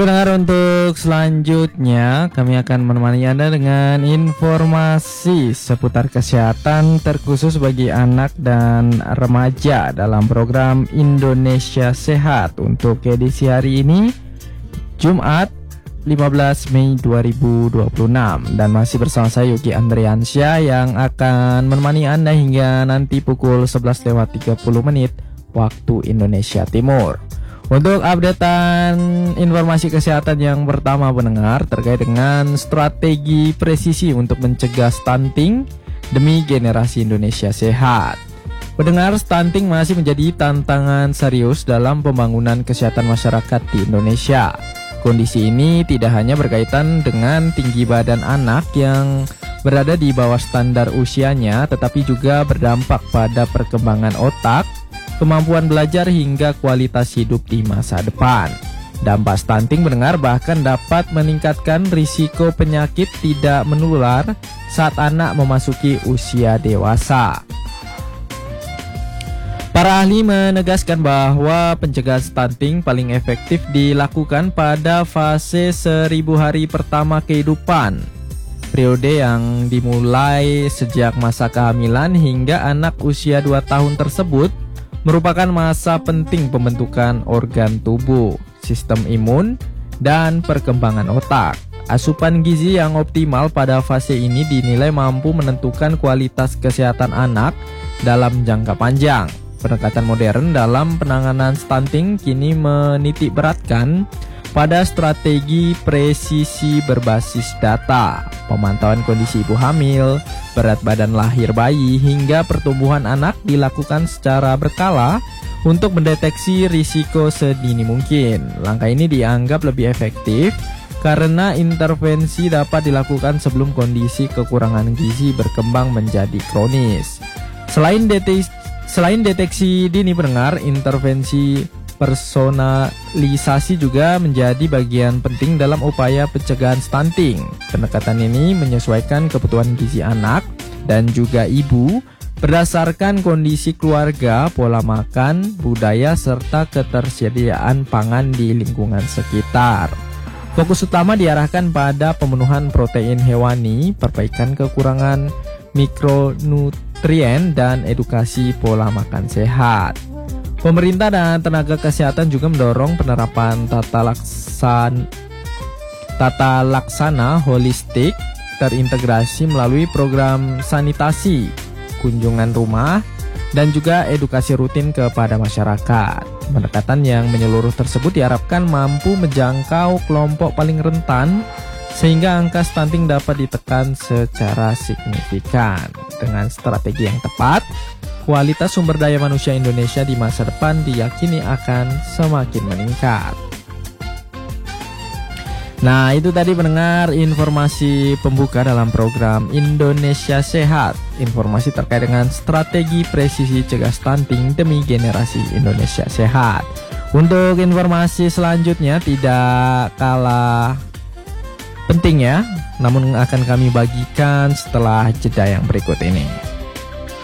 Pendengar, untuk selanjutnya kami akan menemani Anda dengan informasi seputar kesehatan terkhusus bagi anak dan remaja dalam program Indonesia Sehat untuk edisi hari ini, Jumat 15 Mei 2026, dan masih bersama saya Yogi Andriansyah yang akan menemani Anda hingga nanti pukul 11:30 waktu Indonesia Timur. Untuk updatean informasi kesehatan yang pertama, pendengar, terkait dengan strategi presisi untuk mencegah stunting demi generasi Indonesia sehat. Pendengar, stunting masih menjadi tantangan serius dalam pembangunan kesehatan masyarakat di Indonesia. Kondisi ini tidak hanya berkaitan dengan tinggi badan anak yang berada di bawah standar usianya, tetapi juga berdampak pada perkembangan otak, kemampuan belajar hingga kualitas hidup di masa depan. Dampak stunting, pendengar, bahkan dapat meningkatkan risiko penyakit tidak menular saat anak memasuki usia dewasa. Para ahli menegaskan bahwa pencegahan stunting paling efektif dilakukan pada fase 1000 hari pertama kehidupan, periode yang dimulai sejak masa kehamilan hingga anak usia 2 tahun tersebut merupakan masa penting pembentukan organ tubuh, sistem imun, dan perkembangan otak. Asupan gizi yang optimal pada fase ini dinilai mampu menentukan kualitas kesehatan anak dalam jangka panjang. Pendekatan modern dalam penanganan stunting kini menitik beratkan pada strategi presisi berbasis data, pemantauan kondisi ibu hamil, berat badan lahir bayi, hingga pertumbuhan anak dilakukan secara berkala untuk mendeteksi risiko sedini mungkin. Langkah ini dianggap lebih efektif karena intervensi dapat dilakukan sebelum kondisi kekurangan gizi berkembang menjadi kronis. Selain deteksi dini, pendengar, intervensi personalisasi juga menjadi bagian penting dalam upaya pencegahan stunting. Pendekatan ini menyesuaikan kebutuhan gizi anak dan juga ibu berdasarkan kondisi keluarga, pola makan, budaya, serta ketersediaan pangan di lingkungan sekitar. Fokus utama diarahkan pada pemenuhan protein hewani, perbaikan kekurangan mikronutrien, dan edukasi pola makan sehat. Pemerintah dan tenaga kesehatan juga mendorong penerapan tata laksana holistik terintegrasi melalui program sanitasi, kunjungan rumah, dan juga edukasi rutin kepada masyarakat. Pendekatan yang menyeluruh tersebut diharapkan mampu menjangkau kelompok paling rentan sehingga angka stunting dapat ditekan secara signifikan. Dengan strategi yang tepat, kualitas sumber daya manusia Indonesia di masa depan diyakini akan semakin meningkat. Nah, itu tadi, pendengar, informasi pembuka dalam program Indonesia Sehat. Informasi terkait dengan strategi presisi cegah stunting demi generasi Indonesia sehat. Untuk informasi selanjutnya tidak kalah penting ya, namun akan kami bagikan setelah jeda yang berikut ini.